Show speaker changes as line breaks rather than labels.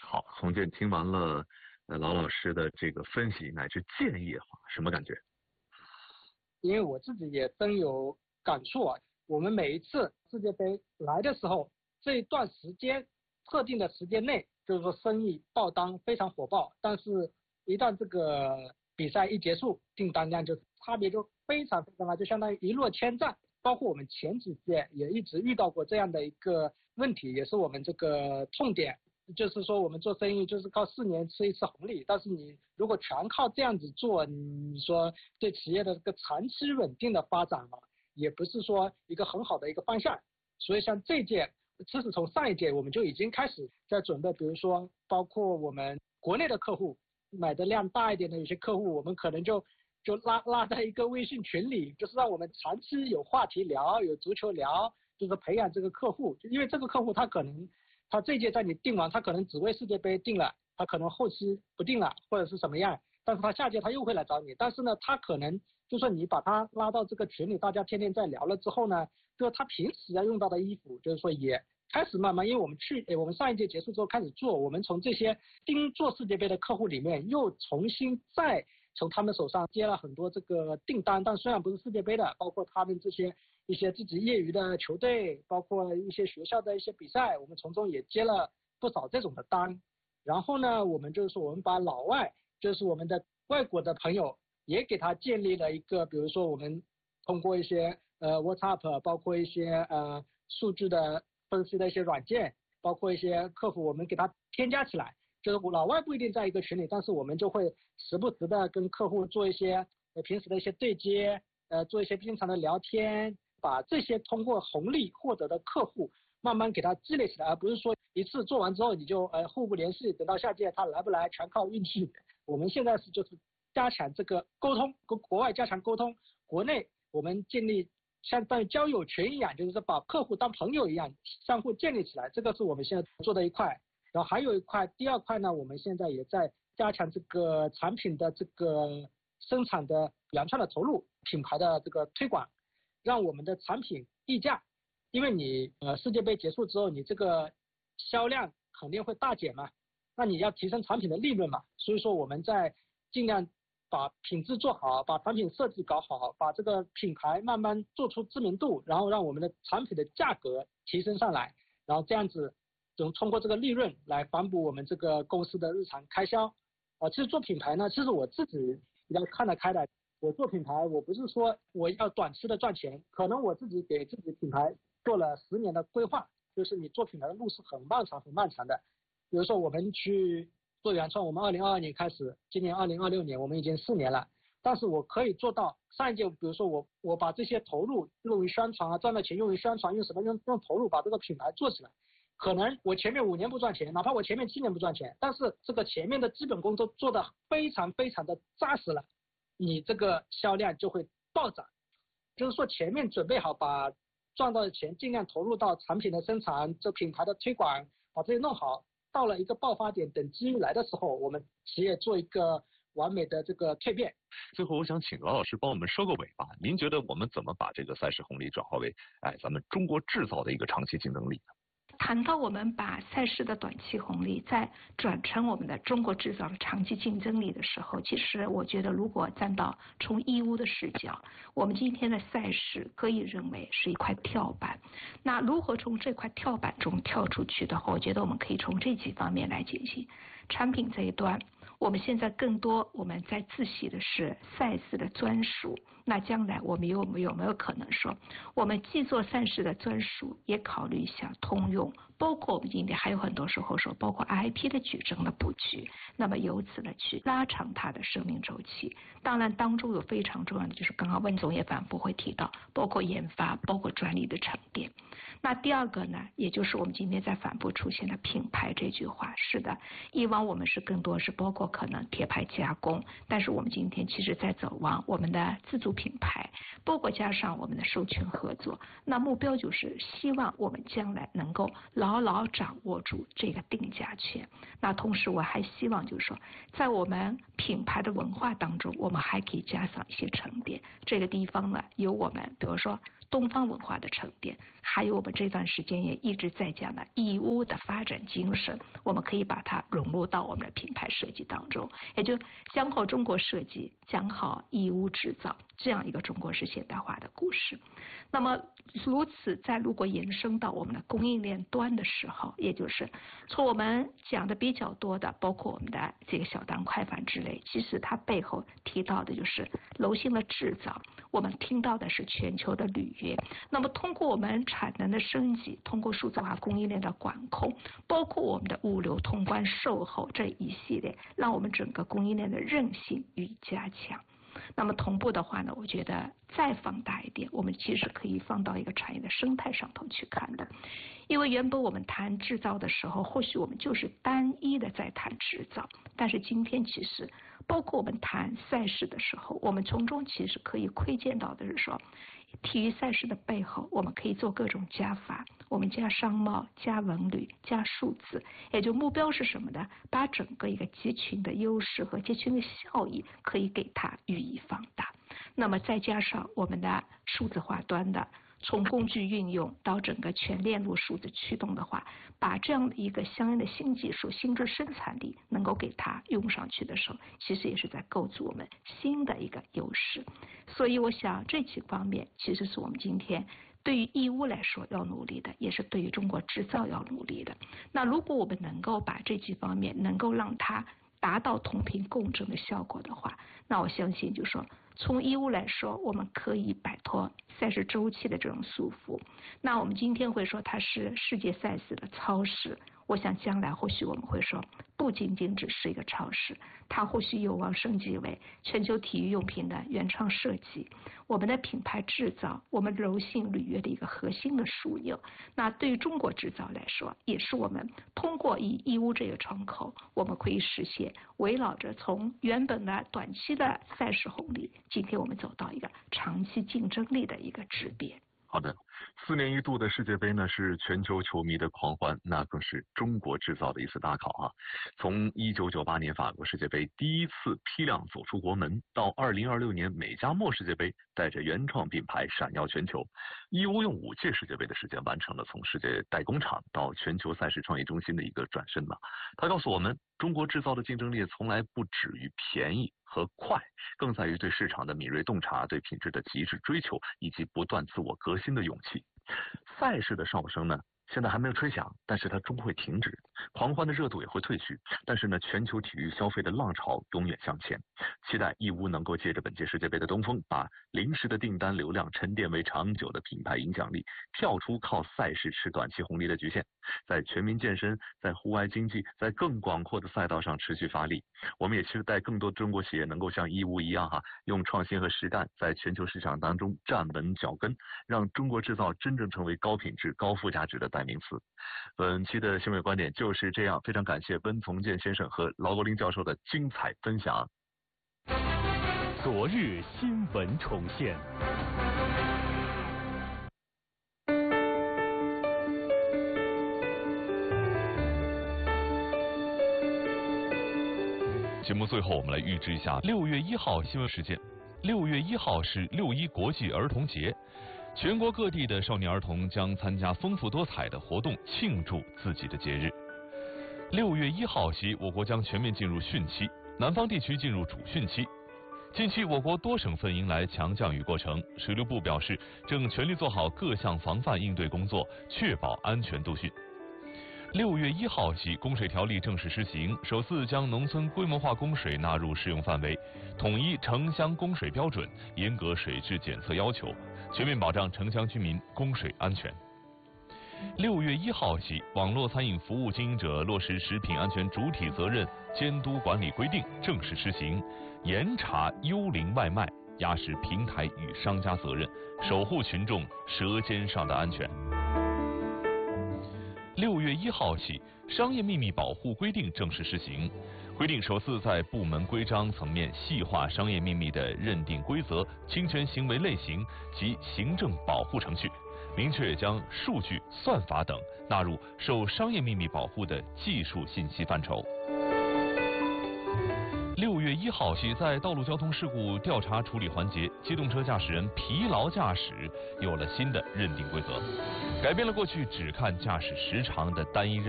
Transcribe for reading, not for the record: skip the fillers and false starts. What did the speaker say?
好，洪建听完了劳老师的这个分析乃至建议的话，什么感觉？
因为我自己也真有感触啊，我们每一次世界杯来的时候，这一段时间特定的时间内，就是说生意爆单非常火爆，但是一旦这个比赛一结束，订单量就差别就非常大，就相当于一落千丈。包括我们前几届也一直遇到过这样的一个问题，也是我们这个痛点。就是说我们做生意就是靠4年吃一次红利，但是你如果全靠这样子做，你说对企业的这个长期稳定的发展嘛，也不是说一个很好的一个方向。所以像这届，其实从上一届我们就已经开始在准备，比如说包括我们国内的客户买的量大一点的有些客户，我们可能就拉在一个微信群里，就是让我们长期有话题聊，有足球聊，就是培养这个客户。因为这个客户他可能他这届在你定完，他可能只为世界杯定了，他可能后期不定了或者是什么样，但是他下届他又会来找你。但是呢，他可能就说你把他拉到这个群里，大家天天在聊了之后呢，就是他平时要用到的衣服，就是说也开始慢慢，因为我们上一届结束之后开始做，我们从这些盯做世界杯的客户里面又重新再从他们手上接了很多这个订单，但虽然不是世界杯的，包括他们这些一些自己业余的球队，包括一些学校的一些比赛，我们从中也接了不少这种的单。然后呢，我们就是说我们把老外，就是我们的外国的朋友也给他建立了一个，比如说我们通过一些WhatsApp， 包括一些数据的分析的一些软件，包括一些客服，我们给他添加起来。就是老外不一定在一个群里，但是我们就会时不时的跟客户做一些平时的一些对接，做一些经常的聊天，把这些通过红利获得的客户慢慢给他积累起来，而不是说一次做完之后你就互不联系，等到下届他来不来全靠运气。我们现在就是加强这个沟通，跟国外加强沟通，国内我们建立相当于交友群一样，就是把客户当朋友一样相互建立起来，这个是我们现在做的一块。然后还有一块，第二块呢，我们现在也在加强这个产品的这个生产的原创的投入，品牌的这个推广，让我们的产品溢价，因为你世界杯结束之后，你这个销量肯定会大减嘛，那你要提升产品的利润嘛，所以说我们在尽量把品质做好，把产品设计搞好，把这个品牌慢慢做出知名度，然后让我们的产品的价格提升上来，然后这样子通过这个利润来反哺我们这个公司的日常开销。其实做品牌呢，其实我自己比较看得开的。我做品牌，我不是说我要短期的赚钱，可能我自己给自己品牌做了10年的规划，就是你做品牌的路是很漫长很漫长的。比如说我们去做原创，我们2022年开始，今年2026年，我们已经4年了。但是我可以做到上一届，比如说我把这些投入用于宣传啊，赚的钱用于宣传，用什么用投入把这个品牌做起来。可能我前面5年不赚钱，哪怕我前面7年不赚钱，但是这个前面的基本功都做得非常非常的扎实了，你这个销量就会暴涨。就是说前面准备好，把赚到的钱尽量投入到产品的生产，这品牌的推广，把这些弄好，到了一个爆发点，等机遇来的时候，我们企业做一个完美的这个蜕变。
最后我想请劳老师帮我们收个尾吧，您觉得我们怎么把这个赛事红利转化为咱们中国制造的一个长期竞争力呢？
谈到我们把赛事的短期红利再转成我们的中国制造的长期竞争力的时候，其实我觉得如果站到从义乌的视角，我们今天的赛事可以认为是一块跳板。那如何从这块跳板中跳出去的话，我觉得我们可以从这几方面来进行。产品这一端，我们现在更多我们在自习的是赛事的专属，那将来我们有没有可能说，我们既做赛事的专属，也考虑一下通用，包括我们今天还有很多时候说，包括 IP 的矩阵的布局，那么由此呢去拉长它的生命周期。当然当中有非常重要的，就是刚刚温总也反复会提到，包括研发，包括专利的沉淀。那第二个呢，也就是我们今天在反复出现的品牌这句话，是的，以往我们是更多是包括可能贴牌加工，但是我们今天其实在走往我们的自主品牌，包括加上我们的授权合作，那目标就是希望我们将来能够牢牢掌握住这个定价权。那同时我还希望就是说，在我们品牌的文化当中，我们还可以加上一些沉淀。这个地方呢，有我们比如说东方文化的沉淀，还有我们这段时间也一直在讲的义乌的发展精神，我们可以把它融入到我们的品牌设计当中，也就讲好中国设计，讲好义乌制造这样一个中国式现代化的故事。那么如此再如果延伸到我们的供应链端的时候，也就是从我们讲的比较多的，包括我们的这个小单快饭之类，其实它背后提到的就是柔性的制造，我们听到的是全球的履约。那么通过我们产能的升级，通过数字化供应链的管控，包括我们的物流通关售后这一系列，让我们整个供应链的韧性予以加强。那么同步的话呢，我觉得再放大一点，我们其实可以放到一个产业的生态上头去看的。因为原本我们谈制造的时候，或许我们就是单一的在谈制造，但是今天其实包括我们谈赛事的时候，我们从中其实可以窥见到的是说，体育赛事的背后，我们可以做各种加法，我们加商贸、加文旅、加数字，也就目标是什么呢？把整个一个集群的优势和集群的效益可以给它予以放大。那么再加上我们的数字化端的，从工具运用到整个全链路数字驱动的话，把这样的一个相应的新技术、新质生产力能够给它用上去的时候，其实也是在构筑我们新的一个优势。所以我想这几方面其实是我们今天对于义乌来说要努力的，也是对于中国制造要努力的。那如果我们能够把这几方面能够让它达到同频共振的效果的话，那我相信就是说从义乌来说，我们可以摆脱赛事周期的这种束缚。那我们今天会说它是世界赛事的超市，我想将来或许我们会说不仅仅只是一个超市，它或许有望升级为全球体育用品的原创设计，我们的品牌制造，我们柔性履约的一个核心的枢纽。那对于中国制造来说，也是我们通过以义乌这个窗口，我们可以实现围绕着从原本的短期的赛事红利，今天我们走到一个长期竞争力的一个质变。
好的，4年一度的世界杯呢，是全球球迷的狂欢，那更是中国制造的一次大考啊！从1998年法国世界杯第一次批量走出国门，到2026年美加墨世界杯带着原创品牌闪耀全球，义乌用5届世界杯的时间完成了从世界代工厂到全球赛事创意中心的一个转身呢。他告诉我们，中国制造的竞争力从来不止于便宜和快，更在于对市场的敏锐洞察、对品质的极致追求以及不断自我革新的勇气。赛事的哨声呢，现在还没有吹响，但是它终会停止，狂欢的热度也会退去，但是呢，全球体育消费的浪潮永远向前。期待义乌能够借着本届世界杯的东风，把临时的订单流量沉淀为长久的品牌影响力，跳出靠赛事吃短期红利的局限，在全民健身、在户外经济、在更广阔的赛道上持续发力。我们也期待更多中国企业能够像义乌一样用创新和实干在全球市场当中站稳脚跟，让中国制造真正成为高品质、高附加值的代名词。本期的新闻观点就是这样，非常感谢温从建先生和劳国林教授的精彩分享。
昨日新闻重现。
节目最后，我们来预知一下6月1号新闻事件。6月1号是6·1国际儿童节，全国各地的少年儿童将参加丰富多彩的活动，庆祝自己的节日。6月1号起，我国将全面进入汛期，南方地区进入主汛期。近期，我国多省份迎来强降雨过程，水利部表示正全力做好各项防范应对工作，确保安全度汛。6月1号起，供水条例正式施行，首次将农村规模化供水纳入适用范围，统一城乡供水标准，严格水质检测要求，全面保障城乡居民供水安全。6月1号起，网络餐饮服务经营者落实食品安全主体责任监督管理规定正式施行，严查幽灵外卖，压实平台与商家责任，守护群众舌尖上的安全。6月1号起，商业秘密保护规定正式施行，规定首次在部门规章层面细化商业秘密的认定规则、侵权行为类型及行政保护程序，明确将数据、算法等纳入受商业秘密保护的技术信息范畴。
6月1号起，在道路交通事故调查处理环节，机动车驾驶人疲劳驾驶有了新的认定规则，改变了过去只看驾驶时长的单一认